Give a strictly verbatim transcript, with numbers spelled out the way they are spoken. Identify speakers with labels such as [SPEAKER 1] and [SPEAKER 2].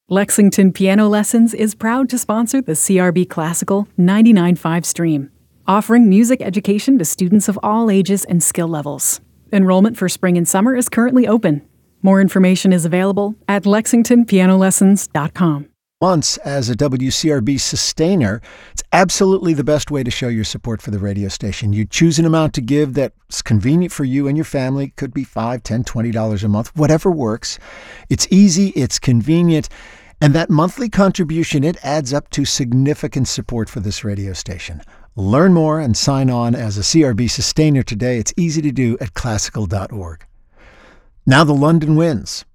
[SPEAKER 1] Lexington Piano Lessons is proud to sponsor the C R B Classical ninety-nine point five stream, offering music education to students of all ages and skill levels. Enrollment for spring and summer is currently open. More information is available at lexington piano lessons dot com.
[SPEAKER 2] Once as a W C R B sustainer, it's absolutely the best way to show your support for the radio station. You choose an amount to give that's convenient for you and your family. Could be five dollars, ten dollars, twenty dollars a month, whatever works. It's easy, it's convenient, and that monthly contribution, it adds up to significant support for this radio station. Learn more and sign on as a C R B sustainer today. It's easy to do at classical dot org. Now the London Winds.